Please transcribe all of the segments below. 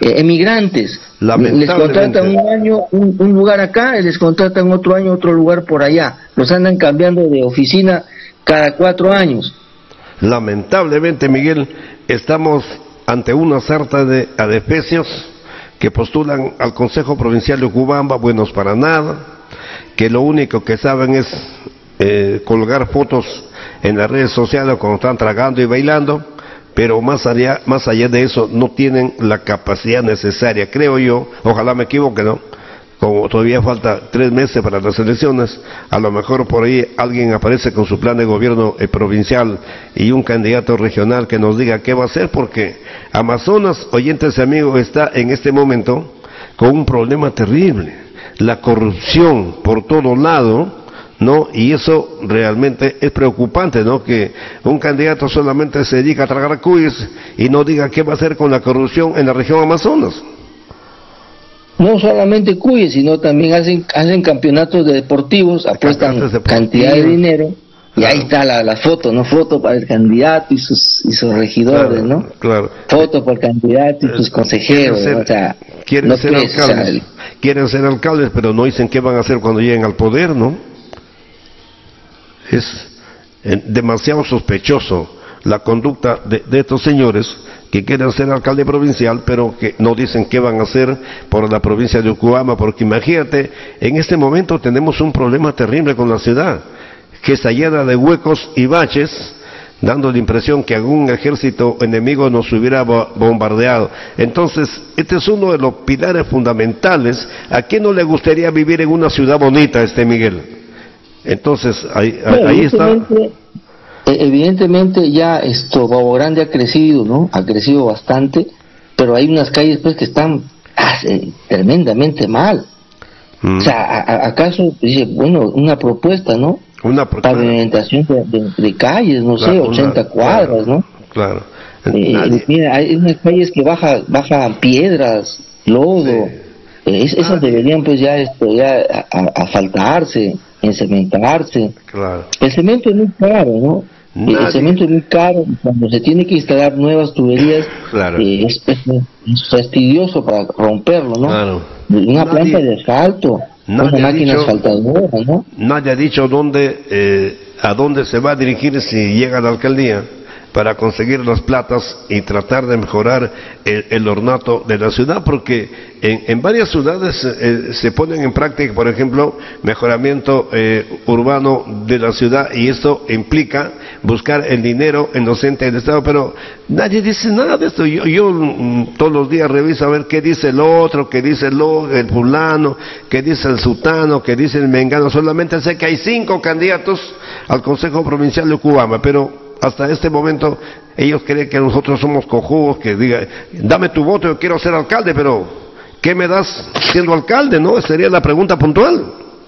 emigrantes. Les Lamentablemente. contratan un año un lugar acá y les contratan otro año otro lugar por allá. Los andan cambiando de oficina cada 4 años. Lamentablemente, Miguel, estamos ante una sarta de adefesios que postulan al Consejo Provincial de Ucubamba, buenos para nada, que lo único que saben es colgar fotos en las redes sociales cuando están tragando y bailando, pero más allá de eso no tienen la capacidad necesaria, creo yo, ojalá me equivoque, ¿no? Como todavía falta 3 meses para las elecciones, a lo mejor por ahí alguien aparece con su plan de gobierno provincial y un candidato regional que nos diga qué va a hacer, porque Amazonas, oyentes y amigos, está en este momento con un problema terrible, la corrupción por todo lado, ¿no? Y eso realmente es preocupante, ¿no? Que un candidato solamente se dedica a tragar cuyes y no diga qué va a hacer con la corrupción en la región Amazonas. No solamente cuyes, sino también hacen campeonatos deportivos, apuestan cantidad de dinero, y ahí está la foto, ¿no? Foto para el candidato y sus regidores, claro, ¿no? Claro. Foto para el candidato y sus consejeros, ¿no? O sea, quieren no ser crees, alcaldes, quieren ser alcaldes, pero no dicen qué van a hacer cuando lleguen al poder, ¿no? Es demasiado sospechoso la conducta de estos señores que quieren ser alcalde provincial, pero que no dicen qué van a hacer por la provincia de Ucubamba, porque imagínate, en este momento tenemos un problema terrible con la ciudad, que está llena de huecos y baches, dando la impresión que algún ejército enemigo nos hubiera bombardeado. Entonces, este es uno de los pilares fundamentales. ¿A quién no le gustaría vivir en una ciudad bonita, Miguel? Entonces, ahí está. Evidentemente ya Babo Grande ha crecido, ¿no? Ha crecido bastante, pero hay unas calles pues que están tremendamente mal. O sea, ¿acaso dice, bueno, una propuesta, ¿no? Pavimentación de calles, no sé, 80 cuadras, ¿no? Claro. Mira, hay unas calles que bajan piedras, lodo, esas deberían pues ya asfaltarse, encementarse. Claro. El cemento es muy caro, ¿no? El cemento es muy caro, cuando se tiene que instalar nuevas tuberías, claro. Es fastidioso para romperlo, ¿no? Claro. Una planta de asfalto, una máquina asfaltadora, ¿no? Nadie ha dicho a dónde se va a dirigir si llega a la alcaldía para conseguir las platas y tratar de mejorar el ornato de la ciudad, porque en varias ciudades se ponen en práctica, por ejemplo, mejoramiento urbano de la ciudad, y esto implica buscar el dinero en los entes del Estado, pero nadie dice nada de esto. Yo todos los días reviso a ver qué dice el otro, qué dice el fulano, qué dice el sutano, qué dice el mengano. Solamente sé que hay 5 candidatos al Consejo Provincial de Ucubamba, pero hasta este momento ellos creen que nosotros somos cojudos, que diga, dame tu voto, yo quiero ser alcalde, pero ¿qué me das siendo alcalde, no? Sería la pregunta puntual.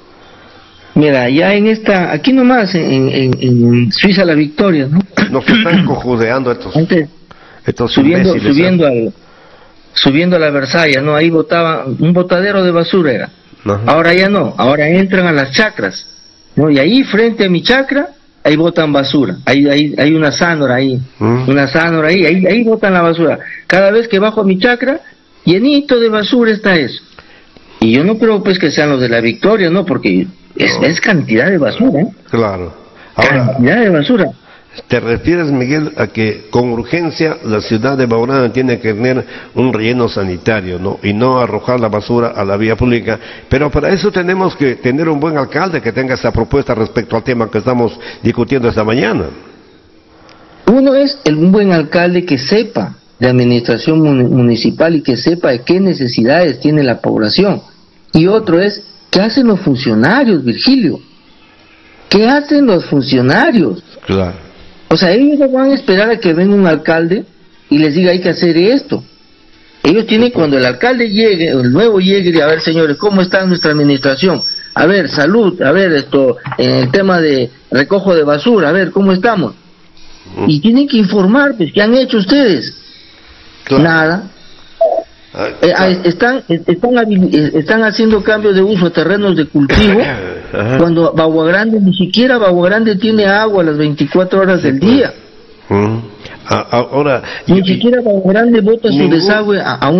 Mira, ya aquí nomás en Suiza La Victoria, ¿no? Nos están cojudeando estos imbéciles. Subiendo a la Versalles, ¿no? Ahí botaban, un botadero de basura era. Ajá. Ahora ya no, ahora entran a las chacras, ¿no? Y ahí frente a mi chacra, ahí botan basura, hay una zánora ahí, ahí botan la basura. Cada vez que bajo a mi chacra, llenito de basura está eso. Y yo no creo pues que sean los de La Victoria, ¿no? Porque es cantidad de basura, ¿eh? Claro. Ahora, cantidad de basura. ¿Te refieres, Miguel, a que con urgencia la ciudad de Babo Grande tiene que tener un relleno sanitario, ¿no? Y no arrojar la basura a la vía pública? Pero para eso tenemos que tener un buen alcalde que tenga esa propuesta respecto al tema que estamos discutiendo esta mañana. Uno es un buen alcalde que sepa de administración municipal y que sepa de qué necesidades tiene la población. Y otro es, ¿qué hacen los funcionarios, Virgilio? ¿Qué hacen los funcionarios? Claro. O sea, ellos no van a esperar a que venga un alcalde y les diga hay que hacer esto. Ellos tienen, cuando el alcalde llegue, el nuevo llegue, a ver, señores, ¿cómo está nuestra administración? A ver, salud, a ver, en el tema de recojo de basura, a ver, ¿cómo estamos? Y tienen que informar, pues, ¿qué han hecho ustedes? Claro. Nada. Están haciendo cambios de uso a terrenos de cultivo. Cuando Babo Grande, ni siquiera Babo Grande tiene agua a las 24 horas del día. Ahora, ni siquiera Babo Grande bota su desagüe a un